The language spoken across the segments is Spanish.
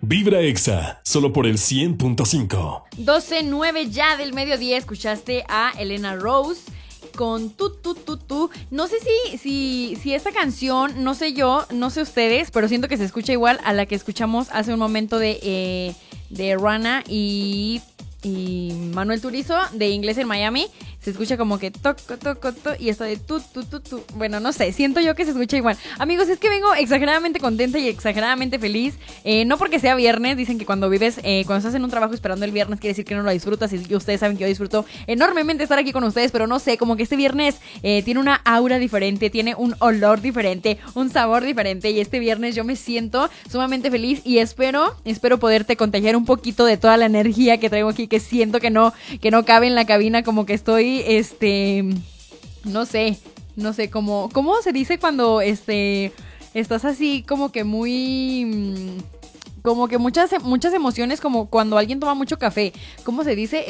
Vibra Exa, solo por el 100.5. 12:09 ya del mediodía, escuchaste a Elena Rose con tu. No sé si esta canción, no sé yo, no sé ustedes, pero siento que se escucha igual a la que escuchamos hace un momento de Rana y Manuel Turizo de Inglés en Miami. Se escucha como que toco y esta de tu. Bueno, no sé, siento yo que se escucha igual. Amigos, es que vengo exageradamente contenta y exageradamente feliz. No porque sea viernes, dicen que cuando estás en un trabajo esperando el viernes quiere decir que no lo disfrutas. Y ustedes saben que yo disfruto enormemente estar aquí con ustedes, pero no sé, como que este viernes tiene una aura diferente, tiene un olor diferente, un sabor diferente. Y este viernes yo me siento sumamente feliz y espero poderte contagiar un poquito de toda la energía que traigo aquí, que siento que no cabe en la cabina, como que estoy no sé, ¿cómo se dice cuando estás así como que muy como que muchas emociones, como cuando alguien toma mucho café? ¿Cómo se dice?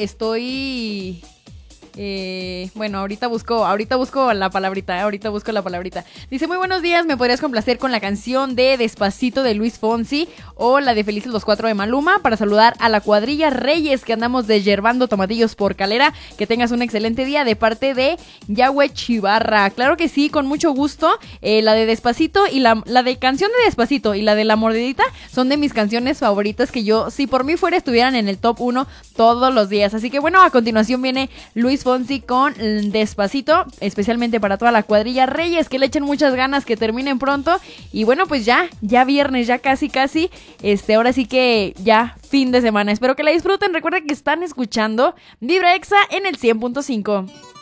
Bueno, ahorita busco la palabrita. Dice: muy buenos días, ¿me podrías complacer con la canción de Despacito de Luis Fonsi o la de Felices los 4 de Maluma para saludar a la cuadrilla Reyes que andamos desyerbando tomatillos por Calera? Que tengas un excelente día, de parte de Yahweh Chivarra. Claro que sí, con mucho gusto. La de Despacito y la de canción de Despacito y la de La Mordidita son de mis canciones favoritas, que yo, si por mí fuera, estuvieran en el top 1 todos los días. Así que bueno, a continuación viene Luis Fonsi con Despacito, especialmente para toda la cuadrilla Reyes, que le echen muchas ganas, que terminen pronto. Y bueno, pues ya viernes, ya casi, ahora sí que ya fin de semana. Espero que la disfruten. Recuerden que están escuchando Vibra Exa en el 100.5.